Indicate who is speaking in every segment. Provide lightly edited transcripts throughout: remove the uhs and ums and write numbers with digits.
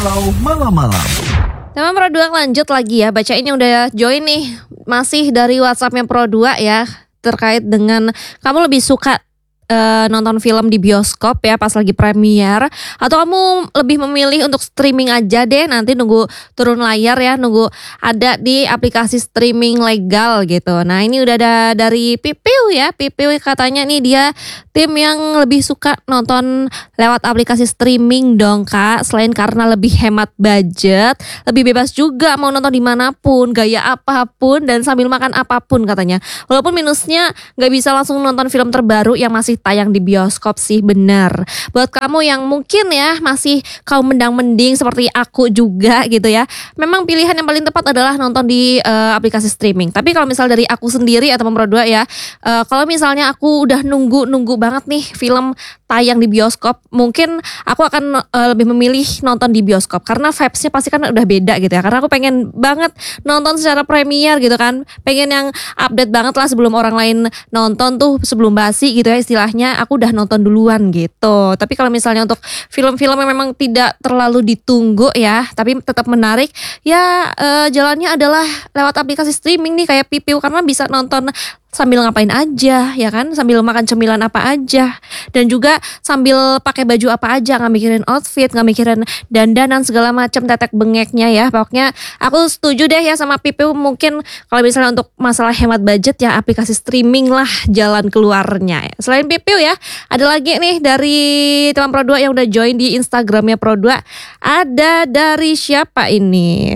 Speaker 1: Kalau malam-malam.
Speaker 2: Teman Pro 2 lanjut lagi ya, bacain yang udah join nih. Masih dari WhatsAppnya Pro 2 ya, terkait dengan kamu lebih suka nonton film di bioskop ya pas lagi premier, atau kamu lebih memilih untuk streaming aja deh, nanti nunggu turun layar ya, nunggu ada di aplikasi streaming legal gitu. Nah ini udah ada dari Pipiu ya, Pipiu katanya nih dia tim yang lebih suka nonton lewat aplikasi streaming dong kak, selain karena lebih hemat budget, lebih bebas juga mau nonton dimanapun, gaya apapun dan sambil makan apapun katanya. Walaupun minusnya gak bisa langsung nonton film terbaru yang masih tayang di bioskop sih, benar. Buat kamu yang mungkin ya masih kaum mendang-mending seperti aku juga gitu ya, memang pilihan yang paling tepat adalah nonton di aplikasi streaming. Tapi kalau misal dari aku sendiri atau Pro 2 ya, kalau misalnya aku udah nunggu banget nih film tayang di bioskop, mungkin aku akan lebih memilih nonton di bioskop karena vibes-nya pasti kan udah beda gitu ya. Karena aku pengen banget nonton secara premier gitu kan, pengen yang update banget lah sebelum orang lain nonton tuh, sebelum basi gitu ya istilahnya, aku udah nonton duluan gitu. Tapi kalau misalnya untuk film-film yang memang tidak terlalu ditunggu ya, tapi tetap menarik ya, jalannya adalah lewat aplikasi streaming nih kayak Pipiu, karena bisa nonton sambil ngapain aja ya kan, sambil makan cemilan apa aja, dan juga sambil pakai baju apa aja, nggak mikirin outfit, nggak mikirin dandanan segala macam tetek bengeknya ya. Pokoknya aku setuju deh ya sama Pipiu, mungkin kalau misalnya untuk masalah hemat budget ya aplikasi streaming lah jalan keluarnya. Selain Pipiu ya, ada lagi nih dari teman Pro 2 yang udah join di Instagramnya Pro 2. Ada dari siapa ini?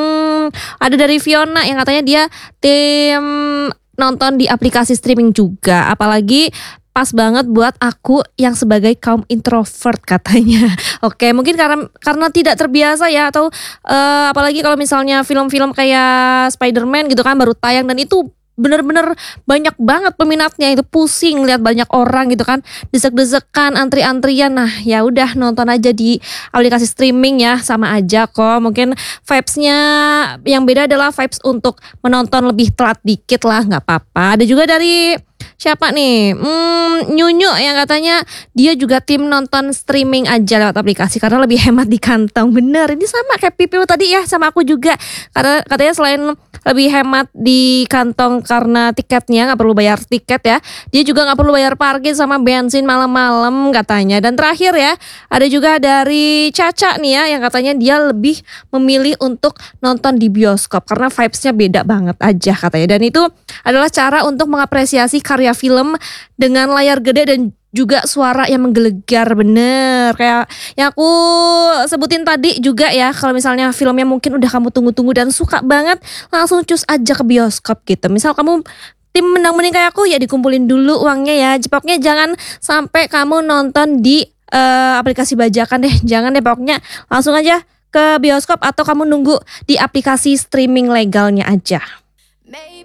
Speaker 2: Ada dari Fiona yang katanya dia tim nonton di aplikasi streaming juga, apalagi pas banget buat aku yang sebagai kaum introvert katanya. Oke, mungkin karena tidak terbiasa ya, atau apalagi kalau misalnya film-film kayak Spider-Man gitu kan baru tayang, dan itu bener-bener banyak banget peminatnya, itu pusing lihat banyak orang gitu kan, desek-desekan, antri-antrian. Nah ya udah nonton aja di aplikasi streaming ya, sama aja kok. Mungkin vibes-nya yang beda adalah vibes untuk menonton lebih telat dikit lah, nggak apa-apa. Ada juga dari siapa nih? Nyunyu yang katanya dia juga tim nonton streaming aja lewat aplikasi karena lebih hemat di kantong. Bener, ini sama kayak Pipiu tadi ya, sama aku juga. Karena katanya selain lebih hemat di kantong karena tiketnya nggak perlu bayar tiket ya, dia juga nggak perlu bayar parkir sama bensin malam-malam katanya. Dan terakhir ya, ada juga dari Caca nih ya yang katanya dia lebih memilih untuk nonton di bioskop karena vibes-nya beda banget aja katanya. Dan itu adalah cara untuk mengapresiasi karya film dengan layar gede dan juga suara yang menggelegar, bener kayak yang aku sebutin tadi juga ya. Kalau misalnya filmnya mungkin udah kamu tunggu-tunggu dan suka banget, langsung cus aja ke bioskop gitu. Misal kamu tim mendang-mending kayak aku ya, dikumpulin dulu uangnya ya. Pokoknya jangan sampai kamu nonton di aplikasi bajakan deh, jangan deh, pokoknya langsung aja ke bioskop atau kamu nunggu di aplikasi streaming legalnya aja.